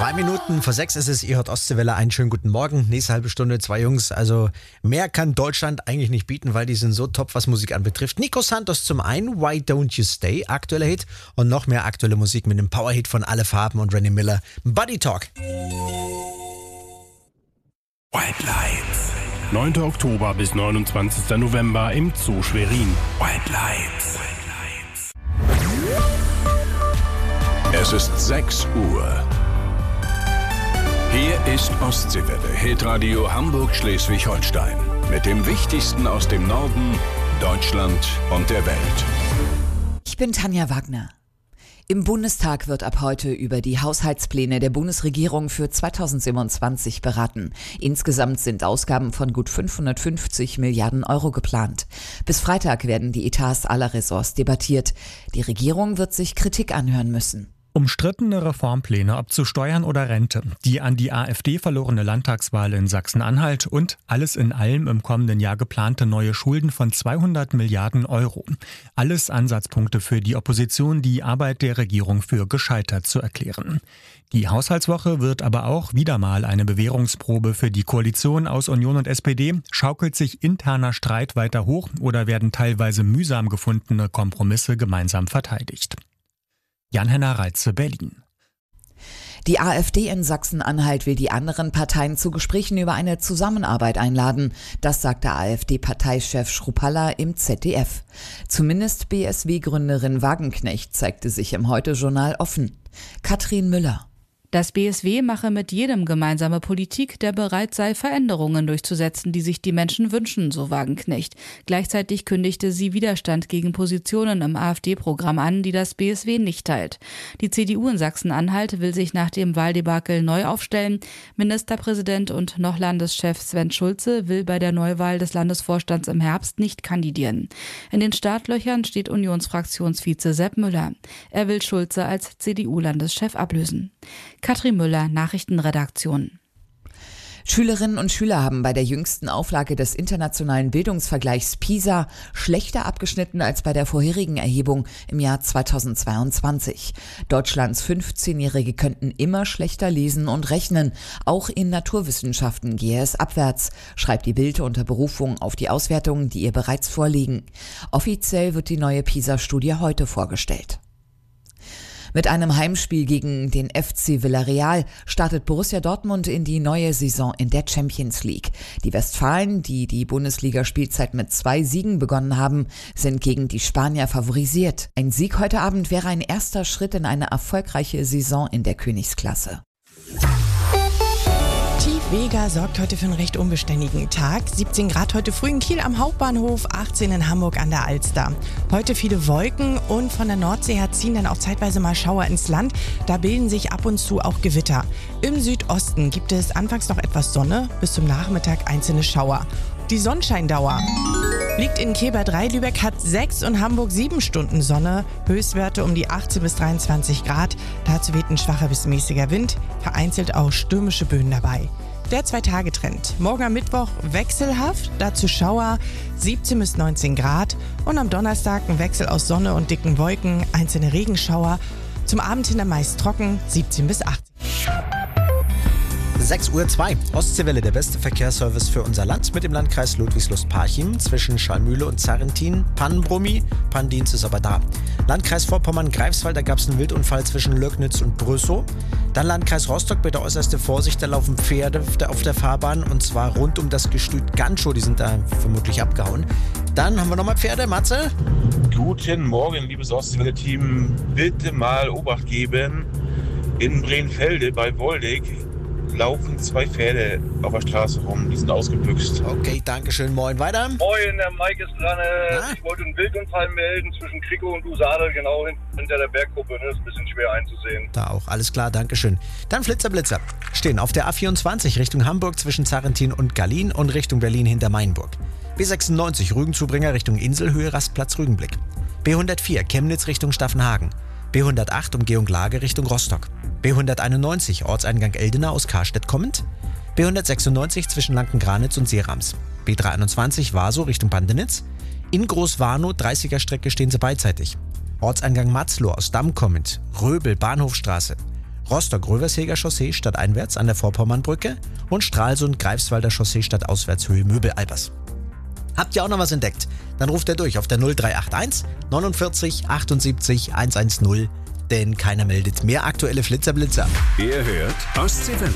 5:02 ist es, ihr hört Ostseewelle, einen schönen guten Morgen. Nächste halbe Stunde, 2 Jungs, also mehr kann Deutschland eigentlich nicht bieten, weil die sind so top, was Musik anbetrifft. Nico Santos zum einen, Why Don't You Stay, aktueller Hit, und noch mehr aktuelle Musik mit dem Powerhit von Alle Farben und Rennie Miller, Buddy Talk. White Lights. 9. Oktober bis 29. November im Zoo Schwerin. White Lights. Es ist 6 Uhr. Hier ist Ostseewelle, Hitradio Hamburg-Schleswig-Holstein. Mit dem Wichtigsten aus dem Norden, Deutschland und der Welt. Ich bin Tanja Wagner. Im Bundestag wird ab heute über die Haushaltspläne der Bundesregierung für 2027 beraten. Insgesamt sind Ausgaben von gut 550 Milliarden Euro geplant. Bis Freitag werden die Etats aller Ressorts debattiert. Die Regierung wird sich Kritik anhören müssen. Umstrittene Reformpläne, ob zu Steuern oder Rente, die an die AfD verlorene Landtagswahl in Sachsen-Anhalt und alles in allem im kommenden Jahr geplante neue Schulden von 200 Milliarden Euro. Alles Ansatzpunkte für die Opposition, die Arbeit der Regierung für gescheitert zu erklären. Die Haushaltswoche wird aber auch wieder mal eine Bewährungsprobe für die Koalition aus Union und SPD. Schaukelt sich interner Streit weiter hoch oder werden teilweise mühsam gefundene Kompromisse gemeinsam verteidigt? Jan-Henner Reitze, Berlin. Die AfD in Sachsen-Anhalt will die anderen Parteien zu Gesprächen über eine Zusammenarbeit einladen. Das sagte AfD-Parteichef Schrupalla im ZDF. Zumindest BSW-Gründerin Wagenknecht zeigte sich im Heute-Journal offen. Katrin Müller. Das BSW mache mit jedem gemeinsame Politik, der bereit sei, Veränderungen durchzusetzen, die sich die Menschen wünschen, so Wagenknecht. Gleichzeitig kündigte sie Widerstand gegen Positionen im AfD-Programm an, die das BSW nicht teilt. Die CDU in Sachsen-Anhalt will sich nach dem Wahldebakel neu aufstellen. Ministerpräsident und noch Landeschef Sven Schulze will bei der Neuwahl des Landesvorstands im Herbst nicht kandidieren. In den Startlöchern steht Unionsfraktionsvize Sepp Müller. Er will Schulze als CDU-Landeschef ablösen. Katrin Müller, Nachrichtenredaktion. Schülerinnen und Schüler haben bei der jüngsten Auflage des internationalen Bildungsvergleichs PISA schlechter abgeschnitten als bei der vorherigen Erhebung im Jahr 2022. Deutschlands 15-Jährige könnten immer schlechter lesen und rechnen. Auch in Naturwissenschaften gehe es abwärts, schreibt die Bild unter Berufung auf die Auswertungen, die ihr bereits vorliegen. Offiziell wird die neue PISA-Studie heute vorgestellt. Mit einem Heimspiel gegen den FC Villarreal startet Borussia Dortmund in die neue Saison in der Champions League. Die Westfalen, die die Bundesliga-Spielzeit mit 2 Siegen begonnen haben, sind gegen die Spanier favorisiert. Ein Sieg heute Abend wäre ein erster Schritt in eine erfolgreiche Saison in der Königsklasse. Vega sorgt heute für einen recht unbeständigen Tag. 17 Grad heute früh in Kiel am Hauptbahnhof, 18 in Hamburg an der Alster. Heute viele Wolken und von der Nordsee her ziehen dann auch zeitweise mal Schauer ins Land. Da bilden sich ab und zu auch Gewitter. Im Südosten gibt es anfangs noch etwas Sonne, bis zum Nachmittag einzelne Schauer. Die Sonnenscheindauer liegt in Keber 3, Lübeck hat 6 und Hamburg 7 Stunden Sonne. Höchstwerte um die 18 bis 23 Grad. Dazu weht ein schwacher bis mäßiger Wind, vereinzelt auch stürmische Böen dabei. Der 2-Tage-Trend. Morgen am Mittwoch wechselhaft, dazu Schauer, 17 bis 19 Grad. Und am Donnerstag ein Wechsel aus Sonne und dicken Wolken, einzelne Regenschauer. Zum Abend hin meist trocken, 17 bis 18. 6:02 Uhr. Ostseewelle, der beste Verkehrsservice für unser Land mit dem Landkreis Ludwigslust-Parchim zwischen Schallmühle und Zarrentin. Pannenbrummi, Pannendienst ist aber da. Landkreis Vorpommern-Greifswald, da gab es einen Wildunfall zwischen Löcknitz und Brüssow. Dann Landkreis Rostock, bitte äußerste Vorsicht, da laufen Pferde auf der Fahrbahn und zwar rund um das Gestüt Ganchow, die sind da vermutlich abgehauen. Dann haben wir nochmal Pferde, Matze. Guten Morgen, liebes Ostseewelle-Team. Bitte mal Obacht geben. In Brennfelde bei Woldig laufen 2 Pferde auf der Straße rum, die sind ausgebüxt. Okay, danke schön. Moin, weiter. Moin, der Mike ist dran. Ich wollte einen Wildunfall melden zwischen Kriko und Usade, genau hinter der Berggruppe. Das ist ein bisschen schwer einzusehen. Da auch, alles klar, danke schön. Dann Flitzer. Stehen auf der A24 Richtung Hamburg zwischen Zarrentin und Gallien und Richtung Berlin hinter Mainburg. B96 Rügenzubringer Richtung Inselhöhe, Rastplatz Rügenblick. B104 Chemnitz Richtung Staffenhagen. B108 Umgehung Lage Richtung Rostock. B191 Ortseingang Eldena aus Karstedt kommend. B196 zwischen Lanken-Granitz und Seerams. B321 Vaso Richtung Pandenitz. In Großwarnow 30er Strecke stehen sie beidseitig. Ortseingang Matzloh aus Damm kommend. Röbel Bahnhofstraße. Rostock-Röversheger Chaussee stadteinwärts an der Vorpommernbrücke und Stralsund-Greifswalder Chaussee stadtauswärts Höhe Möbel-Albers. Habt ihr auch noch was entdeckt? Dann ruft ihr durch auf der 0381 49 78 110, denn keiner meldet mehr aktuelle Flitzer-Blitzer. Ihr hört Ostseewelle.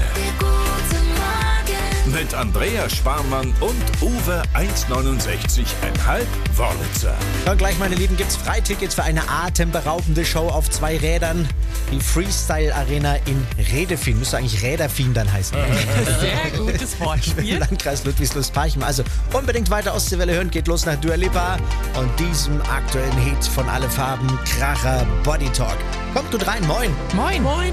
Mit Andrea Sparmann und Uwe 1,69,5 Wörlitzer. Und gleich, meine Lieben, gibt's Freitickets für eine atemberaubende Show auf 2 Rädern. Die Freestyle Arena in Redefin. Müsste eigentlich Räderfin dann heißen. Sehr gutes Wortspiel. Im Landkreis Ludwigslust-Parchim. Also unbedingt weiter Ostseewelle hören. Geht los nach Dua Lipa und diesem aktuellen Hit von Alle Farben, Kracher, Body Talk. Kommt gut rein. Moin. Moin. Moin.